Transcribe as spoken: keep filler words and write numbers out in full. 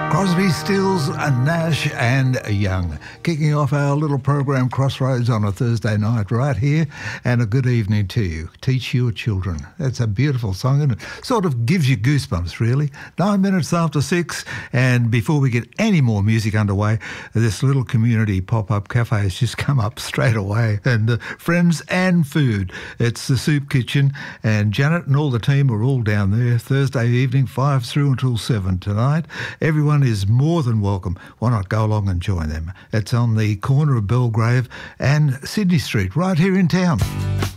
Crosby, Stills, Nash and Young. Kicking off our little program Crossroads on a Thursday night right here, and a good evening to you. Teach your children. That's a beautiful song, and it sort of gives you goosebumps, really. Nine minutes after six, and before we get any more music underway, this little community pop-up cafe has just come up straight away, and uh, friends and food. It's the Soup Kitchen, and Janet and all the team are all down there Thursday evening, five through until seven tonight. Everyone is more than welcome. Why not go along and join them? It's on the corner of Belgrave and Sydney Street, right here in town.